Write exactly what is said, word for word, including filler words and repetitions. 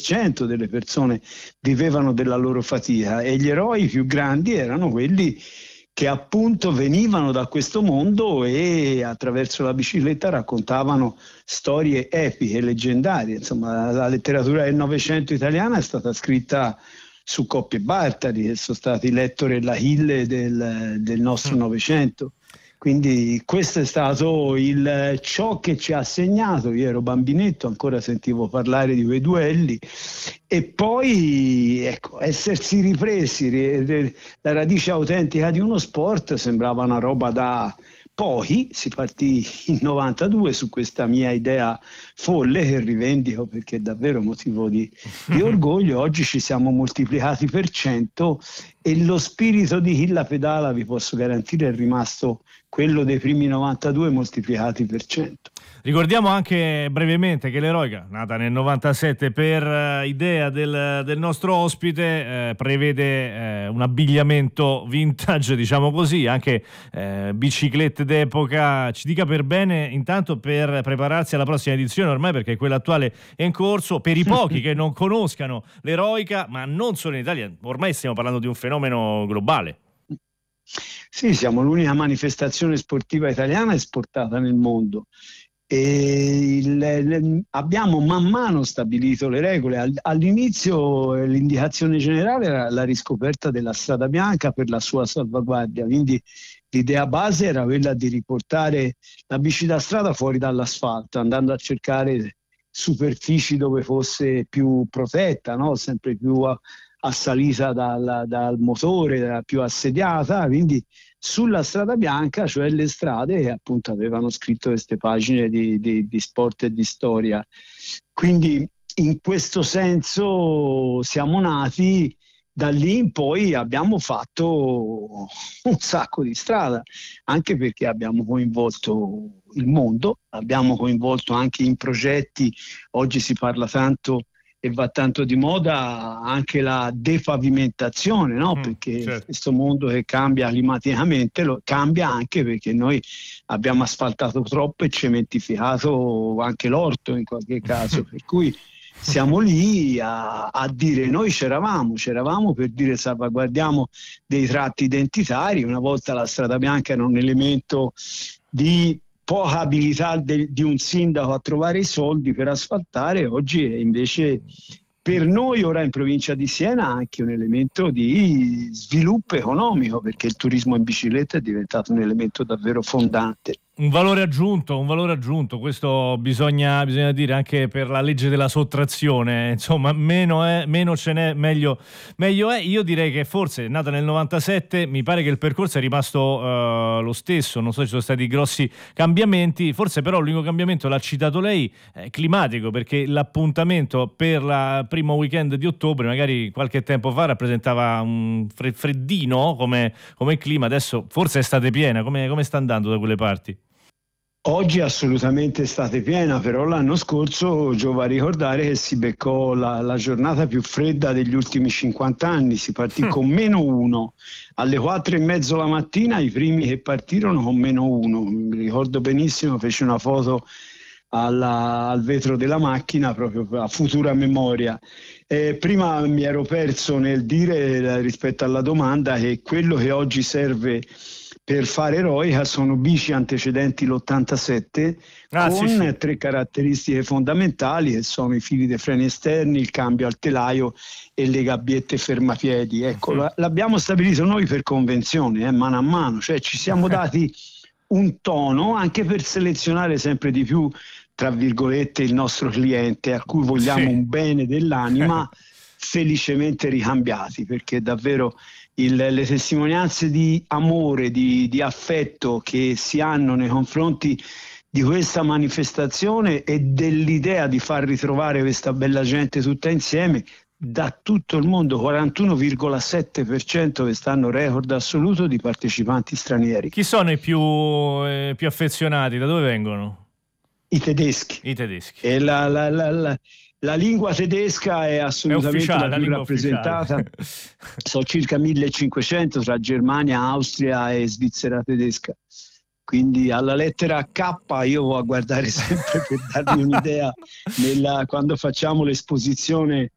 cento delle persone vivevano della loro fatica, e gli eroi più grandi erano quelli che appunto venivano da questo mondo e attraverso la bicicletta raccontavano storie epiche, leggendarie. Insomma, la letteratura del Novecento italiana è stata scritta su Coppi e Bartali, che sono stati l'Ettore e l'Achille del, del nostro Novecento. Quindi questo è stato il, ciò che ci ha segnato. Io ero bambinetto, ancora sentivo parlare di quei duelli, e poi ecco, essersi ripresi, la radice autentica di uno sport sembrava una roba da pochi. Si partì in novantadue su questa mia idea folle, che rivendico perché è davvero motivo di, di orgoglio. Oggi ci siamo moltiplicati per cento e lo spirito di chi la pedala, vi posso garantire, è rimasto quello dei primi novantadue moltiplicati per cento. Ricordiamo anche brevemente che l'Eroica, nata nel novantasette per uh, idea del, del nostro ospite, eh, prevede eh, un abbigliamento vintage, diciamo così, anche eh, biciclette d'epoca. Ci dica per bene intanto, per prepararsi alla prossima edizione ormai, perché quella attuale è in corso, per i pochi che non conoscano l'Eroica, ma non solo in Italia, ormai stiamo parlando di un fenomeno globale. Sì, siamo l'unica manifestazione sportiva italiana esportata nel mondo. E il, le, abbiamo man mano stabilito le regole. All'inizio l'indicazione generale era la riscoperta della strada bianca per la sua salvaguardia, quindi l'idea base era quella di riportare la bici da strada fuori dall'asfalto, andando a cercare superfici dove fosse più protetta, no? Sempre più a, assalita dal, dal motore, più assediata, quindi sulla strada bianca, cioè le strade che appunto avevano scritto queste pagine di, di, di sport e di storia. Quindi in questo senso siamo nati. Da lì in poi abbiamo fatto un sacco di strada, anche perché abbiamo coinvolto il mondo, abbiamo coinvolto anche in progetti. Oggi si parla tanto e va tanto di moda anche la defavimentazione, no? Mm, perché certo. Questo mondo che cambia climaticamente lo cambia anche perché noi abbiamo asfaltato troppo e cementificato anche l'orto in qualche caso, per cui siamo lì a, a dire noi c'eravamo, c'eravamo per dire salvaguardiamo dei tratti identitari. Una volta la strada bianca era un elemento di poca abilità de, di un sindaco a trovare i soldi per asfaltare, oggi è invece per noi ora in provincia di Siena anche un elemento di sviluppo economico, perché il turismo in bicicletta è diventato un elemento davvero fondante. Un valore aggiunto, un valore aggiunto, questo bisogna, bisogna dire anche per la legge della sottrazione, insomma meno, è, meno ce n'è meglio, meglio è. Io direi che forse è nata nel novantasette, mi pare che il percorso è rimasto uh, lo stesso, non so se ci sono stati grossi cambiamenti, forse però l'unico cambiamento, l'ha citato lei, è climatico, perché l'appuntamento per il primo weekend di ottobre, magari qualche tempo fa, rappresentava un freddino come, come clima, adesso forse è estate piena, come, come sta andando da quelle parti? Oggi assolutamente estate piena, però l'anno scorso giova ricordare che si beccò la, la giornata più fredda degli ultimi cinquanta anni, si partì mm. con meno uno, alle quattro e mezzo la mattina i primi che partirono con meno uno, mi ricordo benissimo, feci una foto alla, al vetro della macchina proprio a futura memoria. Eh, prima mi ero perso nel dire rispetto alla domanda che quello che oggi serve per fare Eroica sono bici antecedenti l'ottantasette ah, con sì, sì. tre caratteristiche fondamentali che sono i fili dei freni esterni, il cambio al telaio e le gabbiette fermapiedi. Ecco, uh-huh. l'abbiamo stabilito noi per convenzione, eh, mano a mano, cioè ci siamo dati un tono anche per selezionare sempre di più, tra virgolette, il nostro cliente a cui vogliamo sì. un bene dell'anima felicemente ricambiati, perché davvero Il, le testimonianze di amore, di, di affetto che si hanno nei confronti di questa manifestazione e dell'idea di far ritrovare questa bella gente tutta insieme da tutto il mondo, quarantuno virgola sette per cento quest'anno, record assoluto di partecipanti stranieri. Chi sono i più, eh, più affezionati? Da dove vengono? I tedeschi. I tedeschi. E la, la, la, la, La lingua tedesca è assolutamente è ufficiale, la più la rappresentata, sono circa millecinquecento tra Germania, Austria e Svizzera tedesca, quindi alla lettera K io vado a guardare sempre per darvi un'idea nella, quando facciamo l'esposizione